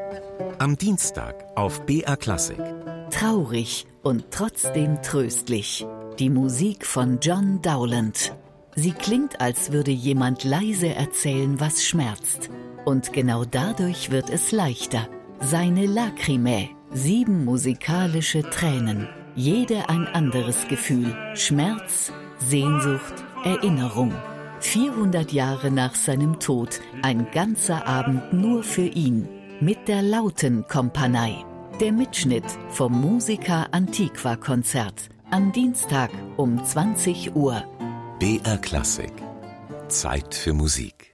Am Dienstag auf BR Klassik. Traurig und trotzdem tröstlich. Die Musik von John Dowland. Sie klingt, als würde jemand leise erzählen, was schmerzt. Und genau dadurch wird es leichter. Seine Lacrimae, 7 musikalische Tränen. Jede ein anderes Gefühl. Schmerz, Sehnsucht, Erinnerung. 400 Jahre nach seinem Tod, ein ganzer Abend nur für ihn. Mit der Lautenkompanie. Der Mitschnitt vom Musica Antiqua Konzert. Am Dienstag um 20 Uhr. BR Klassik. Zeit für Musik.